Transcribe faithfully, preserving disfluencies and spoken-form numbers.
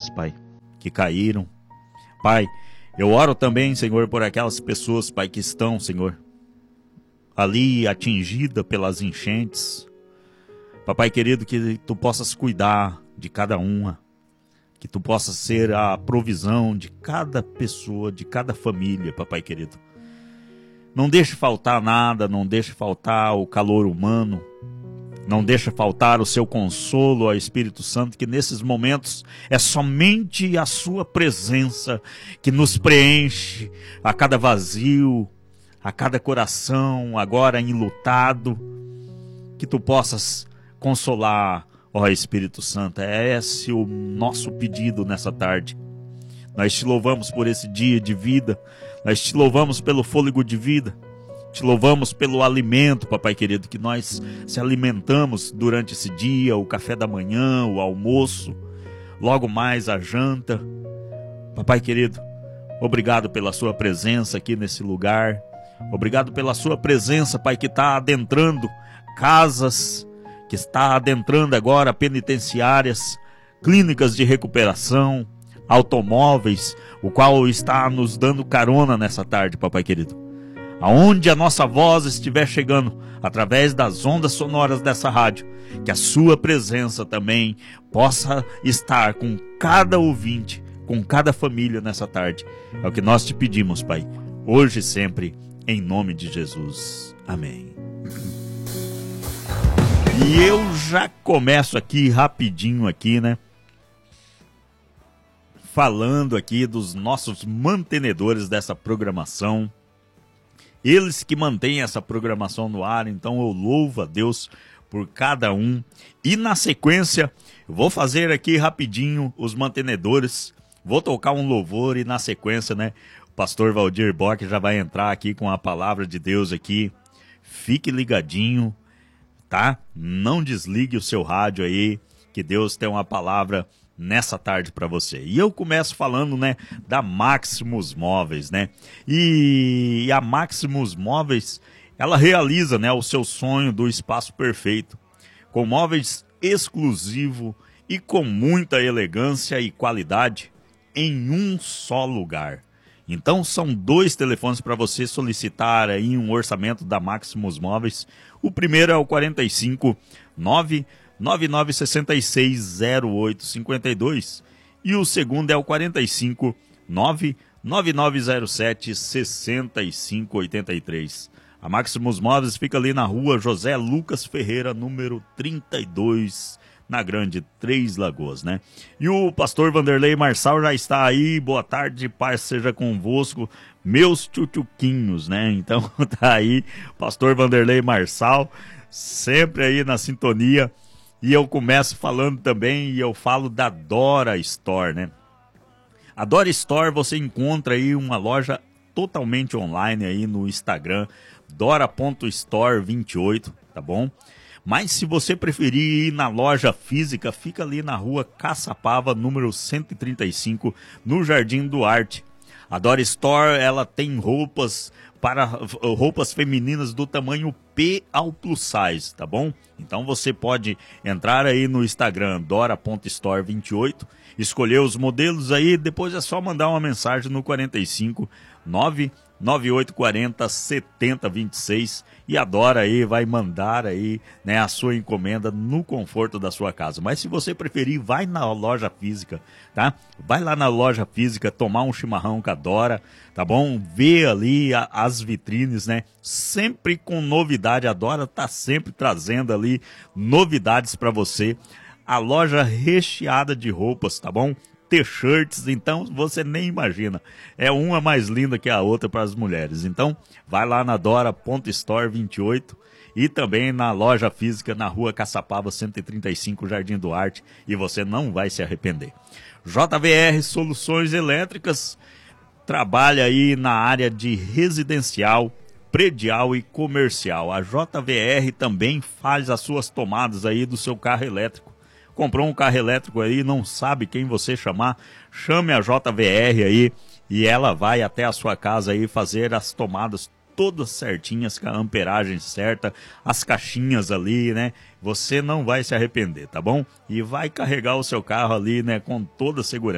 vidas, Pai, que caíram. Pai, eu oro também, Senhor, por aquelas pessoas, Pai, que estão, Senhor, ali atingida pelas enchentes. Papai querido, que Tu possas cuidar de cada uma, que Tu possas ser a provisão de cada pessoa, de cada família, Papai querido. Não deixe faltar nada, não deixe faltar o calor humano, não deixe faltar o Seu consolo, ó Espírito Santo, que nesses momentos é somente a Sua presença que nos preenche a cada vazio, a cada coração agora enlutado, que Tu possas consolar, ó Espírito Santo. É esse o nosso pedido nessa tarde. Nós Te louvamos por esse dia de vida, nós Te louvamos pelo fôlego de vida, Te louvamos pelo alimento, Papai querido, que nós se alimentamos durante esse dia, o café da manhã, o almoço, logo mais a janta. Papai querido, obrigado pela Sua presença aqui nesse lugar, obrigado pela Sua presença, Pai, que está adentrando casas, que está adentrando agora penitenciárias, clínicas de recuperação, automóveis, o qual está nos dando carona nessa tarde, Papai querido. Aonde a nossa voz estiver chegando, através das ondas sonoras dessa rádio, que a Sua presença também possa estar com cada ouvinte, com cada família nessa tarde. É o que nós Te pedimos, Pai, hoje e sempre, em nome de Jesus. Amém. E eu já começo aqui rapidinho aqui, né? Falando aqui dos nossos mantenedores dessa programação. Eles que mantêm essa programação no ar, então eu louvo a Deus por cada um. E na sequência, eu vou fazer aqui rapidinho os mantenedores. Vou tocar um louvor e na sequência, né? O pastor Valdir Bock já vai entrar aqui com a palavra de Deus aqui. Fique ligadinho, tá? Não desligue o seu rádio aí, que Deus tem uma palavra nessa tarde para você. E eu começo falando, né, da Maximus Móveis, né? E a Maximus Móveis, ela realiza, né, o seu sonho do espaço perfeito, com móveis exclusivos e com muita elegância e qualidade em um só lugar. Então são dois telefones para você solicitar aí um orçamento da Maximus Móveis. O primeiro é o quarenta e cinco, nove nove nove seis seis zero oito cinco dois e o segundo é o quarenta e cinco, nove nove nove zero sete seis cinco oito três. A Maximus Móveis fica ali na rua José Lucas Ferreira, número trinta e dois, na Grande Três Lagoas, né? E o pastor Vanderlei Marçal já está aí. Boa tarde, paz seja convosco, meus tchutchuquinhos, né? Então tá aí, pastor Vanderlei Marçal, sempre aí na sintonia. E eu começo falando também, e eu falo da Dora Store, né? A Dora Store você encontra aí uma loja totalmente online aí no Instagram, dora ponto store vinte e oito, tá bom? Mas se você preferir ir na loja física, fica ali na rua Caçapava, número cento e trinta e cinco, no Jardim Duarte. A Dora Store, ela tem roupas para roupas femininas do tamanho P ao plus size, tá bom? Então você pode entrar aí no Instagram, dora ponto store vinte e oito, escolher os modelos aí, depois é só mandar uma mensagem no quarenta e cinco, nove nove oito quatro zero sete zero dois seis e a Dora aí vai mandar aí, né, a sua encomenda no conforto da sua casa. Mas se você preferir, vai na loja física, tá? Vai lá na loja física tomar um chimarrão com a Dora, tá bom? Ver ali a, as vitrines, né? Sempre com novidade. A Dora tá sempre trazendo ali novidades para você. A loja recheada de roupas, tá bom? T-shirts, então você nem imagina. É uma mais linda que a outra para as mulheres. Então, vai lá na dora ponto store vinte e oito e também na loja física na rua Caçapava cento e trinta e cinco, Jardim Duarte, e você não vai se arrepender. J V R Soluções Elétricas trabalha aí na área de residencial, predial e comercial. A J V R também faz as suas tomadas aí do seu carro elétrico. Comprou um carro elétrico aí, não sabe quem você chamar, chame a J V R aí e ela vai até a sua casa aí fazer as tomadas todas certinhas, com a amperagem certa, as caixinhas ali, né? Você não vai se arrepender, tá bom? E vai carregar o seu carro ali, né, com toda a segurança.